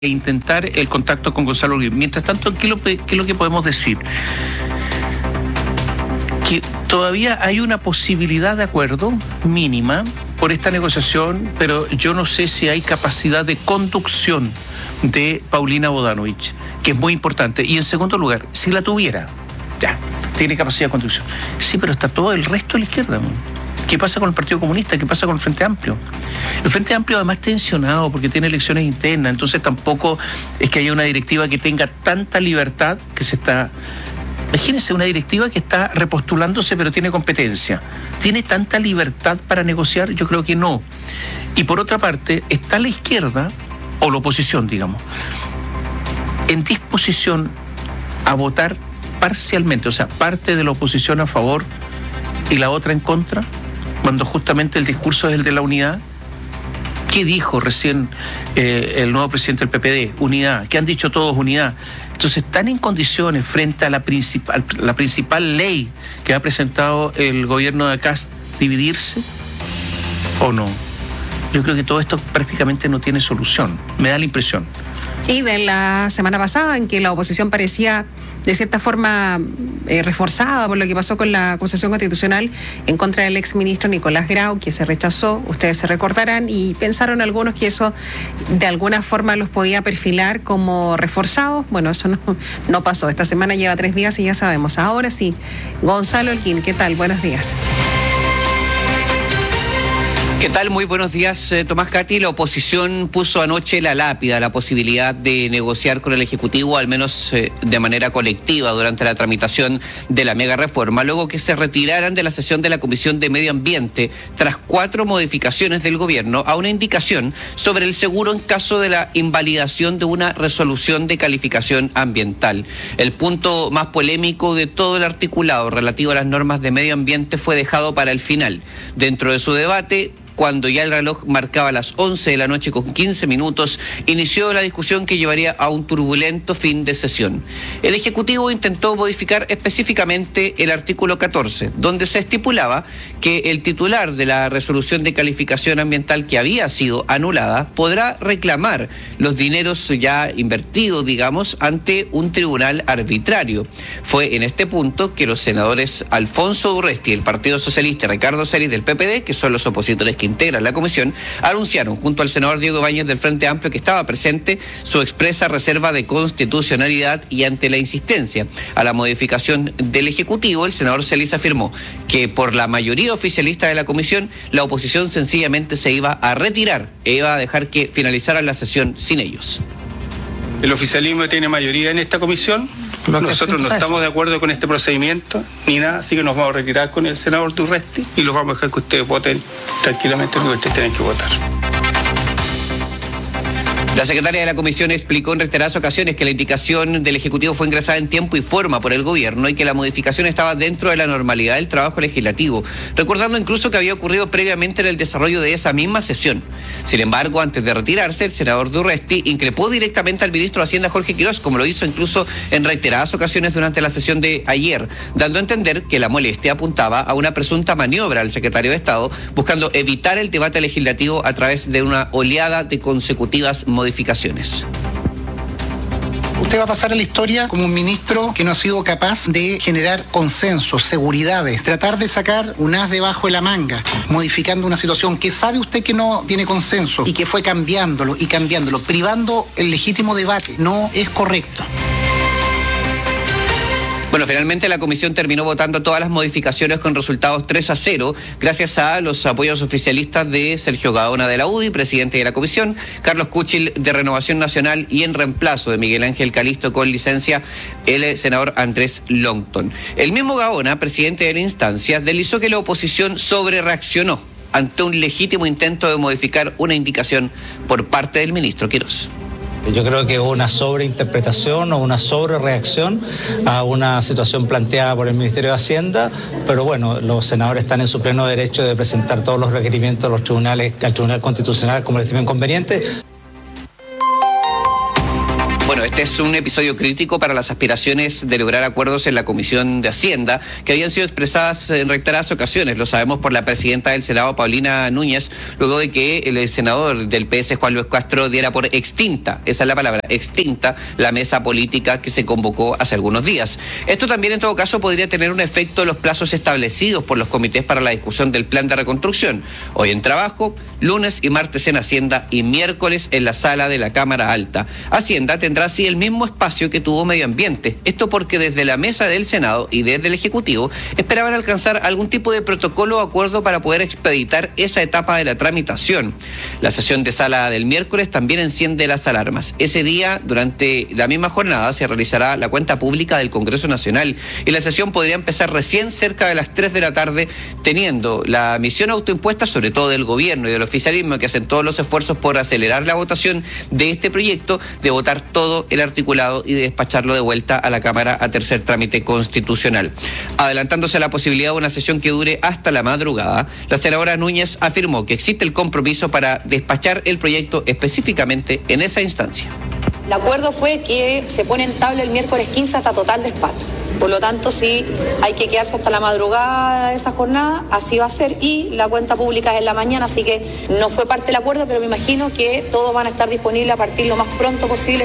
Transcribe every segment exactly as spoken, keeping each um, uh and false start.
e intentar el contacto con Gonzalo Holguín. Mientras tanto, ¿qué es lo, qué es lo que podemos decir? Que todavía hay una posibilidad de acuerdo mínima por esta negociación, pero yo no sé si hay capacidad de conducción de Paulina Bodanovich, que es muy importante. Y en segundo lugar, si la tuviera, ya, tiene capacidad de conducción. Sí, pero está todo el resto de la izquierda. ¿Qué pasa con el Partido Comunista? ¿Qué pasa con el Frente Amplio? El Frente Amplio además está tensionado porque tiene elecciones internas, entonces tampoco es que haya una directiva que tenga tanta libertad que se está... Imagínense una directiva que está repostulándose pero tiene competencia. ¿Tiene tanta libertad para negociar? Yo creo que no. Y por otra parte, está la izquierda, o la oposición, digamos, en disposición a votar parcialmente, o sea, parte de la oposición a favor y la otra en contra, cuando justamente el discurso es el de la unidad. ¿Qué dijo recién eh, el nuevo presidente del P P D? Unidad. ¿Qué han dicho todos? Unidad. Entonces, ¿están en condiciones frente a la principal, la principal ley que ha presentado el gobierno de Kast dividirse o no? Yo creo que todo esto prácticamente no tiene solución. Me da la impresión. Y de la semana pasada, en que la oposición parecía de cierta forma eh, reforzada por lo que pasó con la acusación constitucional en contra del exministro Nicolás Grau, que se rechazó, ustedes se recordarán, y pensaron algunos que eso de alguna forma los podía perfilar como reforzados. Bueno, eso no, no pasó. Esta semana lleva tres días y ya sabemos. Ahora sí, Gonzalo Holguín, ¿qué tal? Buenos días. ¿Qué tal? Muy buenos días, eh, Tomás Cati. La oposición puso anoche la lápida, la posibilidad de negociar con el Ejecutivo, al menos eh, de manera colectiva, durante la tramitación de la mega reforma, luego que se retiraran de la sesión de la Comisión de Medio Ambiente tras cuatro modificaciones del gobierno a una indicación sobre el seguro en caso de la invalidación de una resolución de calificación ambiental. El punto más polémico de todo el articulado relativo a las normas de medio ambiente fue dejado para el final. Dentro de su debate, cuando ya el reloj marcaba las once de la noche con quince minutos, inició la discusión que llevaría a un turbulento fin de sesión. El Ejecutivo intentó modificar específicamente el artículo catorce, donde se estipulaba que el titular de la resolución de calificación ambiental que había sido anulada podrá reclamar los dineros ya invertidos, digamos, ante un tribunal arbitrario. Fue en este punto que los senadores Alfonso Urresti, del Partido Socialista, y Ricardo Celis, del P P D, que son los opositores que integran la comisión, anunciaron junto al senador Diego Ibáñez del Frente Amplio, que estaba presente, su expresa reserva de constitucionalidad, y ante la insistencia a la modificación del Ejecutivo, el senador Celis afirmó que por la mayoría oficialista de la comisión, la oposición sencillamente se iba a retirar e iba a dejar que finalizara la sesión sin ellos. El oficialismo tiene mayoría en esta comisión. Nosotros no estamos de acuerdo con este procedimiento ni nada, así que nos vamos a retirar con el senador Urresti y los vamos a dejar que ustedes voten tranquilamente lo que ustedes tienen que votar. La secretaria de la Comisión explicó en reiteradas ocasiones que la indicación del Ejecutivo fue ingresada en tiempo y forma por el Gobierno y que la modificación estaba dentro de la normalidad del trabajo legislativo, recordando incluso que había ocurrido previamente en el desarrollo de esa misma sesión. Sin embargo, antes de retirarse, el senador Urresti increpó directamente al ministro de Hacienda, Jorge Quirós, como lo hizo incluso en reiteradas ocasiones durante la sesión de ayer, dando a entender que la molestia apuntaba a una presunta maniobra al secretario de Estado, buscando evitar el debate legislativo a través de una oleada de consecutivas modificaciones. modificaciones. Usted va a pasar a la historia como un ministro que no ha sido capaz de generar consensos, seguridades, tratar de sacar un as debajo de la manga, modificando una situación que sabe usted que no tiene consenso y que fue cambiándolo y cambiándolo, privando el legítimo debate. No es correcto. Bueno, finalmente la comisión terminó votando todas las modificaciones con resultados tres a cero, gracias a los apoyos oficialistas de Sergio Gaona de la U D I, presidente de la comisión, Carlos Kuchil de Renovación Nacional, y en reemplazo de Miguel Ángel Calisto con licencia, el senador Andrés Longton. El mismo Gaona, presidente de la instancia, deslizó que la oposición sobrereaccionó ante un legítimo intento de modificar una indicación por parte del ministro Quirós. Yo creo que hubo una sobreinterpretación o una sobrereacción a una situación planteada por el Ministerio de Hacienda, pero bueno, los senadores están en su pleno derecho de presentar todos los requerimientos a los tribunales, al Tribunal Constitucional como les estimen conveniente. Bueno, este es un episodio crítico para las aspiraciones de lograr acuerdos en la Comisión de Hacienda, que habían sido expresadas en reiteradas ocasiones, lo sabemos por la presidenta del Senado, Paulina Núñez, luego de que el senador del P S, Juan Luis Castro, diera por extinta, esa es la palabra, extinta, la mesa política que se convocó hace algunos días. Esto también, en todo caso, podría tener un efecto en los plazos establecidos por los comités para la discusión del plan de reconstrucción. Hoy en trabajo, lunes y martes en Hacienda y miércoles en la sala de la Cámara Alta. Hacienda tendrá así el mismo espacio que tuvo Medio Ambiente. Esto porque desde la mesa del Senado y desde el Ejecutivo esperaban alcanzar algún tipo de protocolo o acuerdo para poder expeditar esa etapa de la tramitación. La sesión de sala del miércoles también enciende las alarmas. Ese día, durante la misma jornada, se realizará la cuenta pública del Congreso Nacional y la sesión podría empezar recién cerca de las tres de la tarde, teniendo la misión autoimpuesta, sobre todo del gobierno y del oficialismo, que hacen todos los esfuerzos por acelerar la votación de este proyecto, de votar todo el articulado y de despacharlo de vuelta a la Cámara a tercer trámite constitucional. Adelantándose a la posibilidad de una sesión que dure hasta la madrugada, la senadora Núñez afirmó que existe el compromiso para despachar el proyecto específicamente en esa instancia. El acuerdo fue que se pone en tabla el miércoles quince hasta total despacho. Por lo tanto, si hay que quedarse hasta la madrugada de esa jornada, así va a ser, y la cuenta pública es en la mañana, así que no fue parte del acuerdo, pero me imagino que todos van a estar disponibles a partir lo más pronto posible.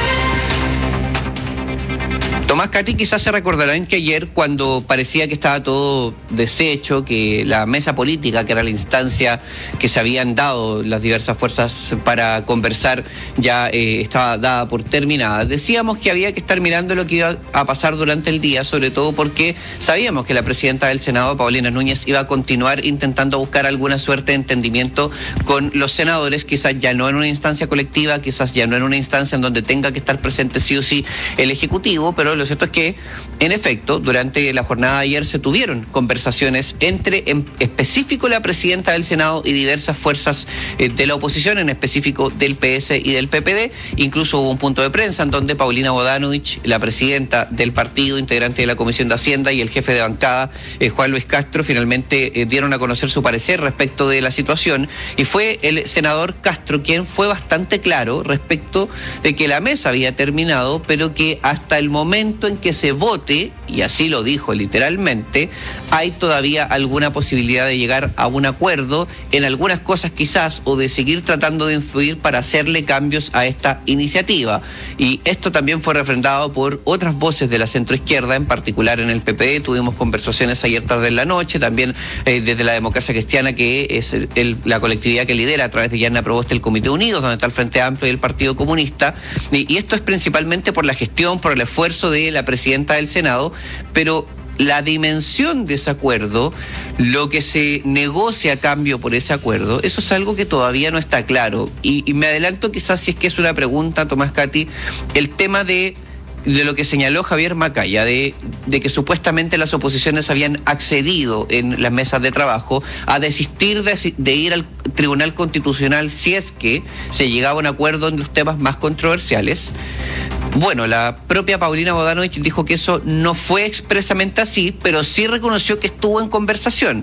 Tomás, Katy, quizás se recordarán que ayer, cuando parecía que estaba todo deshecho, que la mesa política, que era la instancia que se habían dado las diversas fuerzas para conversar, ya eh, estaba dada por terminada, decíamos que había que estar mirando lo que iba a pasar durante el día, sobre todo porque sabíamos que la presidenta del Senado, Paulina Núñez, iba a continuar intentando buscar alguna suerte de entendimiento con los senadores, quizás ya no en una instancia colectiva, quizás ya no en una instancia en donde tenga que estar presente sí o sí el Ejecutivo, pero lo cierto es que, en efecto, durante la jornada de ayer se tuvieron conversaciones entre, en específico, la presidenta del Senado y diversas fuerzas eh, de la oposición, en específico del P S y del P P D. Incluso hubo un punto de prensa en donde Paulina Bodanovich, la presidenta del partido, integrante de la Comisión de Hacienda, y el jefe de bancada, eh, Juan Luis Castro, finalmente eh, dieron a conocer su parecer respecto de la situación, y fue el senador Castro quien fue bastante claro respecto de que la mesa había terminado, pero que hasta el momento en que se vote, y así lo dijo literalmente, hay todavía alguna posibilidad de llegar a un acuerdo en algunas cosas quizás, o de seguir tratando de influir para hacerle cambios a esta iniciativa. Y esto también fue refrendado por otras voces de la centroizquierda, en particular en el P P D. Tuvimos conversaciones ayer tarde en la noche, también eh, desde la Democracia Cristiana, que es el, el, la colectividad que lidera a través de Yanna Proboste el Comité Unidos, donde está el Frente Amplio y el Partido Comunista. Y, y esto es principalmente por la gestión, por el esfuerzo de la presidenta del Senado, pero la dimensión de ese acuerdo, lo que se negocia a cambio por ese acuerdo, eso es algo que todavía no está claro. Y, y me adelanto quizás, si es que es una pregunta, Tomás, Katy, el tema de de lo que señaló Javier Macaya, de, de que supuestamente las oposiciones habían accedido en las mesas de trabajo a desistir de, de ir al Tribunal Constitucional si es que se llegaba a un acuerdo en los temas más controversiales. Bueno, la propia Paulina Bodanovich dijo que eso no fue expresamente así, pero sí reconoció que estuvo en conversación.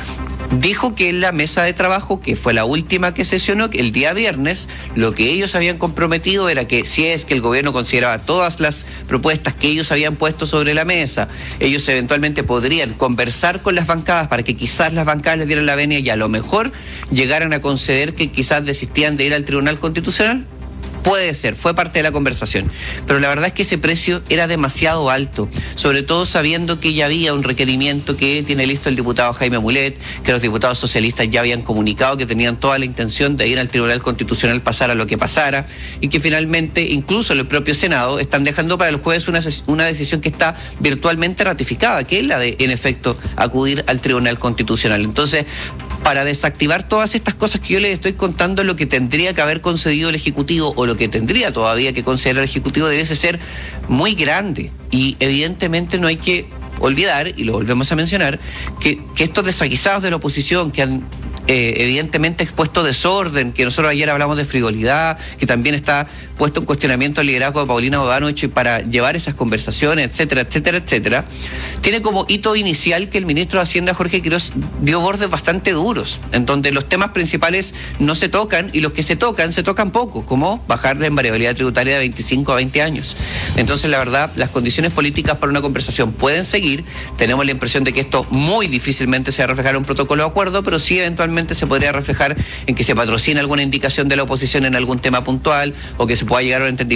Dijo que en la mesa de trabajo, que fue la última que sesionó el día viernes, lo que ellos habían comprometido era que si es que el gobierno consideraba todas las propuestas que ellos habían puesto sobre la mesa, ellos eventualmente podrían conversar con las bancadas para que quizás las bancadas les dieran la venia y a lo mejor llegaran a conceder que quizás desistían de ir al Tribunal Constitucional. Puede ser, fue parte de la conversación, pero la verdad es que ese precio era demasiado alto, sobre todo sabiendo que ya había un requerimiento que tiene listo el diputado Jaime Mulet, que los diputados socialistas ya habían comunicado que tenían toda la intención de ir al Tribunal Constitucional, pasara lo que pasara, y que finalmente incluso el propio Senado están dejando para el jueves una, una decisión que está virtualmente ratificada, que es la de, en efecto, acudir al Tribunal Constitucional. Entonces, para desactivar todas estas cosas que yo les estoy contando, lo que tendría que haber concedido el Ejecutivo, o lo que tendría todavía que conceder el Ejecutivo, debe ser muy grande. Y evidentemente no hay que olvidar, y lo volvemos a mencionar, que, que estos desaguisados de la oposición que han eh, evidentemente expuesto desorden, que nosotros ayer hablamos de frivolidad, que también está puesto en cuestionamiento el liderazgo de Paulina Bodanovich para llevar esas conversaciones, etcétera, etcétera, etcétera, tiene como hito inicial que el ministro de Hacienda, Jorge Quiroz, dio bordes bastante duros, en donde los temas principales no se tocan y los que se tocan, se tocan poco, como bajar la invariabilidad tributaria de veinticinco a veinte años. Entonces, la verdad, las condiciones políticas para una conversación pueden seguir. Tenemos la impresión de que esto muy difícilmente se va a reflejar en un protocolo de acuerdo, pero sí eventualmente se podría reflejar en que se patrocine alguna indicación de la oposición en algún tema puntual o que se pueda llegar a un entendimiento